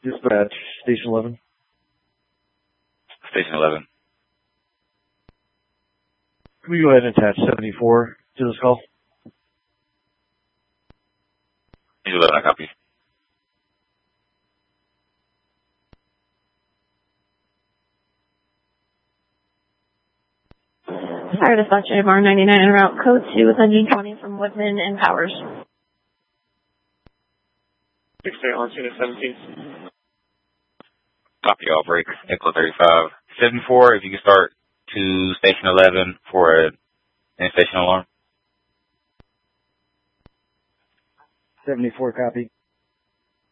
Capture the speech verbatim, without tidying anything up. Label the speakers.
Speaker 1: Dispatch, Station eleven.
Speaker 2: Station eleven.
Speaker 1: Can we go ahead and attach seventy-four to this call?
Speaker 2: eleven, I copy.
Speaker 3: Fire dispatch, A bar ninety-nine en route, code two with engine twenty from Woodman and Powers.
Speaker 4: six eight on scene at seventeen.
Speaker 2: Copy, all break. Echo thirty-five. seven four, if you can start to station eleven for an in-station alarm.
Speaker 1: seventy-four, copy.